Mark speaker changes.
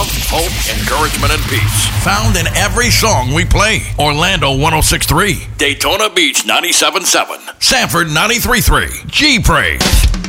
Speaker 1: love, hope, encouragement, and peace. Found in every song we play. Orlando 106.3, Daytona Beach 97.7, Sanford 93.3, G-Praise.